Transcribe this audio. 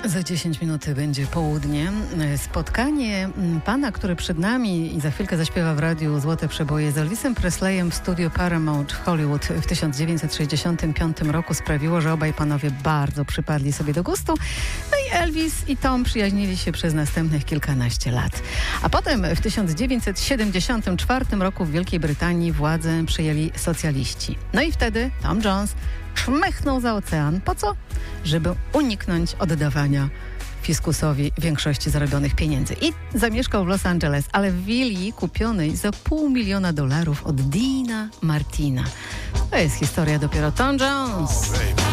Za 10 minut będzie południe. Spotkanie pana, który przed nami i za chwilkę zaśpiewa w radiu Złote Przeboje z Elvisem Presleyem w studiu Paramount w Hollywood w 1965 roku sprawiło, że obaj panowie bardzo przypadli sobie do gustu. No i Elvis i Tom przyjaźnili się przez następnych kilkanaście lat. A potem w 1974 roku w Wielkiej Brytanii władzę przejęli socjaliści. No i wtedy Tom Jones czmychnął za ocean. Po co? Żeby uniknąć oddawania fiskusowi większości zarobionych pieniędzy. I zamieszkał w Los Angeles, ale w willi kupionej za $500,000 od Deana Martina. To jest historia dopiero Tom Jones.